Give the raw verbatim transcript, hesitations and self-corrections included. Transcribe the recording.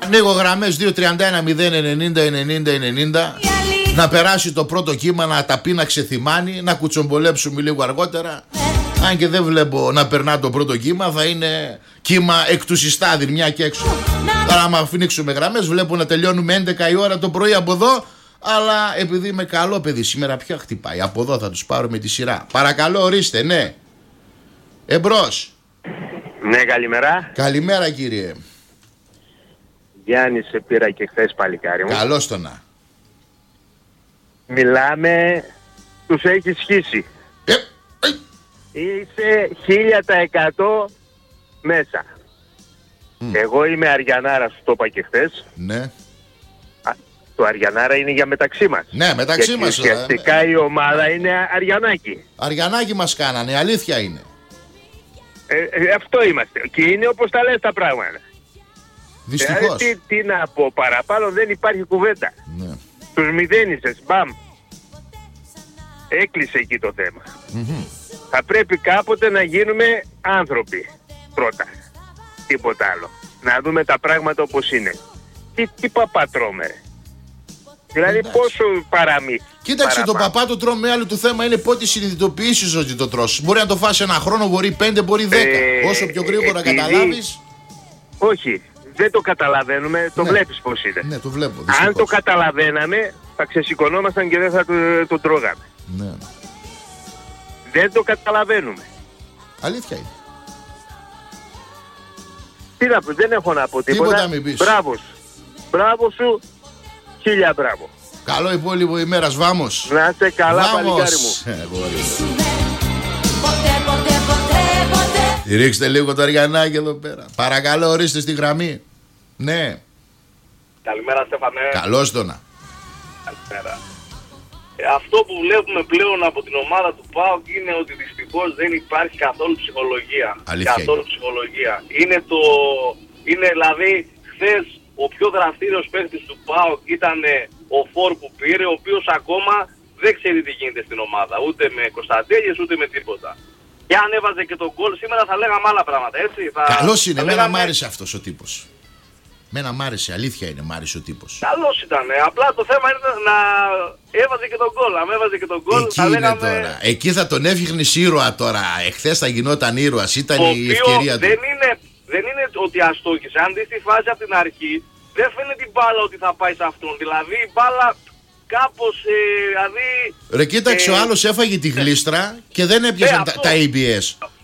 Ανοίγω γραμμές δύο τριάντα ένα μηδέν ενενήντα ενενήντα ενενήντα. Να περάσει το πρώτο κύμα, να τα πει, να ξεθυμάνει, να κουτσομπολέψουμε λίγο αργότερα. Αν και δεν βλέπω να περνά το πρώτο κύμα, θα είναι κύμα εκ του συστάδι, μια και έξω. Τώρα, άμα αφήνιξουμε γραμμές, βλέπω να τελειώνουμε έντεκα η ώρα το πρωί από εδώ. Αλλά επειδή είμαι καλό παιδί, σήμερα πια χτυπάει. Από εδώ θα τους πάρω με τη σειρά. Παρακαλώ, ορίστε, ναι. Εμπρός. Ναι, καλημέρα. Καλημέρα, κύριε. Γιάννη, σε πήρα και χθες, παλικάρι μου. Καλώς το να. Μιλάμε, τους έχει σχίσει. Ε, ε. Είσαι χίλια τοις εκατό μέσα. Mm. Εγώ είμαι Αριανάρα, σου το είπα και χθες. Ναι. Α, το Αριανάρα είναι για μεταξύ μας. Ναι, μεταξύ γιατί μας. ουσιαστικά ε, η ομάδα είναι Αριανάκι. Αριανάκι μας κάνανε, αλήθεια είναι. Ε, ε, αυτό είμαστε. Και είναι όπως τα λες τα πράγματα. Δυστυχώς. Δηλαδή, τι, τι να πω παραπάνω, δεν υπάρχει κουβέντα. Ναι. Τους μηδένισες, μπαμ. Έκλεισε εκεί το θέμα. Mm-hmm. Θα πρέπει κάποτε να γίνουμε άνθρωποι πρώτα. Τίποτα άλλο. Να δούμε τα πράγματα όπως είναι. Τι, τι παπά τρώμε, ρε. Δηλαδή εντάξει. Πόσο παραμύθι. Κοίταξε, παραπάνω. το παπά το τρώμε, άλλο του θέμα είναι πότε συνειδητοποιήσεις ότι το τρως. Μπορεί να το φας ένα χρόνο, μπορεί πέντε, μπορεί δέκα. Ε, Όσο πιο γρήγορα επειδή... καταλάβεις. Όχι, δεν το καταλαβαίνουμε, το ναι. Βλέπεις πως είναι. Ναι, το βλέπω. Δυστυχώς. Αν το καταλαβαίναμε, θα ξεσηκωνόμασταν και δεν θα το, το τρώγαμε. Ναι. Δεν το καταλαβαίνουμε. Αλήθεια είναι. Τι να πω, δεν έχω να πω τίποτα. Τίποτα μην πεις. Μπράβο σου. Μπράβο σου. Χίλια μπράβο. Καλό υπόλοιπο ημέρας, βάμος. Να είστε καλά, παλικάρι μου. Ρίξτε λίγο το Αριανάκι εδώ πέρα. Παρακαλώ, ορίστε στη γραμμή. Ναι. Καλημέρα, Στέφανε. Καλώς το να. Καλημέρα. Ε, αυτό που βλέπουμε πλέον από την ομάδα του ΠΑΟΚ είναι ότι δυστυχώς δεν υπάρχει καθόλου ψυχολογία. Αλήθεια καθόλου είναι. ψυχολογία. Είναι το... Είναι δηλαδή χθες ο πιο δραστήριος παίκτης του ΠΑΟΚ ήταν ο Φορ που πήρε, ο οποίος ακόμα δεν ξέρει τι γίνεται στην ομάδα. Ούτε με Κωνσταντέλιες ούτε με τίποτα. Και αν έβαζε και τον γκολ σήμερα θα λέγαμε άλλα πράγματα, έτσι. Θα... Καλός είναι, θα εμένα λέγαμε... μ' άρεσε αυτός ο τύπος. Μένα μ' άρεσε, αλήθεια είναι, μ' άρεσε ο τύπος. Καλός ήταν, απλά το θέμα είναι να έβαζε και τον γκολ. Αν έβαζε και τον γκολ Εκεί θα είναι λέγαμε... τώρα. Εκεί θα τον έφυγνες ήρωα τώρα. Εχθές θα γινόταν ήρωας, ήταν η ευκαιρία του. Δεν είναι, δεν είναι ότι αστόχησε. Αν δεις τη φάση από την αρχή, δεν φαίνεται την μπάλα ότι θα πάει σε αυτόν. Δηλαδή η μπάλα κάπως... Ε, δηλαδή, Ρε κοίταξε, ε, ο άλλος έφαγε τη γλίστρα και δεν έπιασαν ε, τα, τα έι μπι ες.